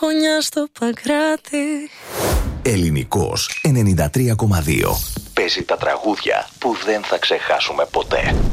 γωνιά στο Παγκράτη. Ελληνικός 93,2. Παίζει τα τραγούδια που δεν θα ξεχάσουμε ποτέ.